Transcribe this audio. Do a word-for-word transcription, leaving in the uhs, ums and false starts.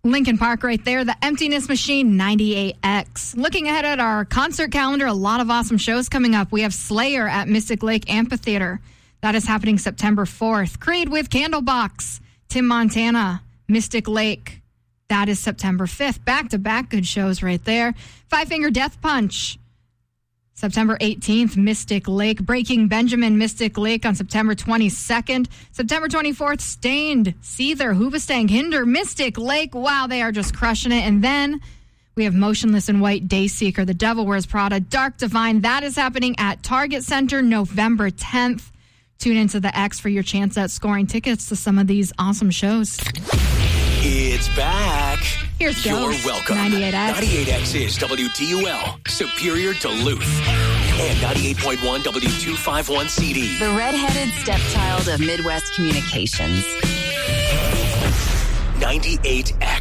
Lincoln Park right there, the Emptiness Machine, ninety-eight X. Looking ahead at our concert calendar, a lot of awesome shows coming up. We have Slayer at Mystic Lake Amphitheater. That is happening September fourth. Creed with Candlebox, Tim Montana, Mystic Lake. That is September fifth. Back-to-back good shows right there. Five Finger Death Punch, September eighteenth, Mystic Lake. Breaking Benjamin, Mystic Lake on September twenty-second. September twenty-fourth, Stained, Seether, Hoobastank, Hinder, Mystic Lake. Wow, they are just crushing it. And then we have Motionless in White, Dayseeker, The Devil Wears Prada, Dark Divine. That is happening at Target Center November tenth. Tune into the X for your chance at scoring tickets to some of these awesome shows. It's back. Here's You're Ghost, welcome. ninety-eight X. ninety-eight X is W D U L, Superior Duluth. And ninety-eight point one W two fifty-one C D. The redheaded stepchild of Midwest Communications. ninety-eight X.